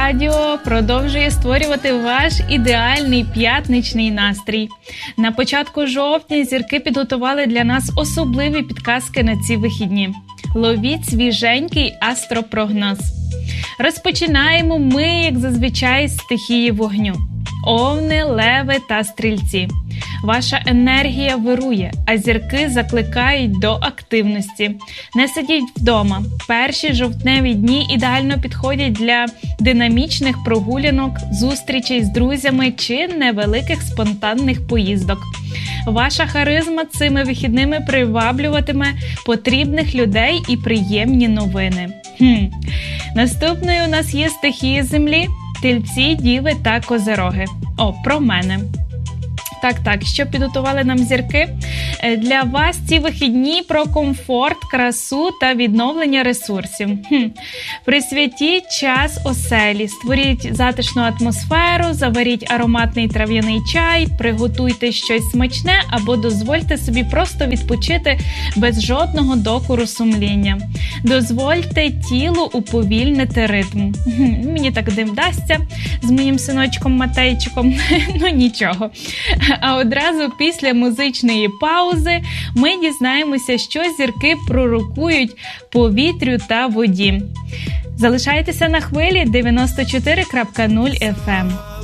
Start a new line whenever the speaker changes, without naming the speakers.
Радіо продовжує створювати ваш ідеальний п'ятничний настрій. На початку жовтня зірки підготували для нас особливі підказки на ці вихідні. Ловіть свіженький астропрогноз. Розпочинаємо ми, як зазвичай, з стихії вогню. Овни, леви та стрільці. Ваша енергія вирує, а зірки закликають до активності. Не сидіть вдома. Перші жовтневі дні ідеально підходять для динамічних прогулянок, зустрічей з друзями чи невеликих спонтанних поїздок. Ваша харизма цими вихідними приваблюватиме потрібних людей і приємні новини. Наступною у нас є стихії землі, тельці, діви та козироги. Про мене. Так, що підготували нам зірки? Для вас ці вихідні про комфорт, красу та відновлення ресурсів. Присвятіть час оселі, створіть затишну атмосферу, заваріть ароматний трав'яний чай, приготуйте щось смачне або дозвольте собі просто відпочити без жодного докору сумління. Дозвольте тілу уповільнити ритм. Мені так не вдасться з моїм синочком Матейчиком, нічого. А одразу після музичної паузи ми дізнаємося, що зірки пророкують повітрю та воді. Залишайтеся на хвилі 94.0 FM.